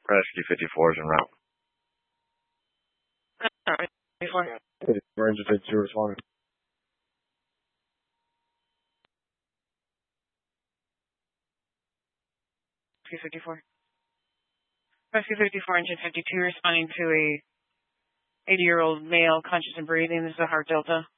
Rescue 54 is en route. Before. Ranger 52 responding. Rescue 54. Rescue 54, engine 52, responding to a 80-year-old male, conscious and breathing. This is a Heart Delta.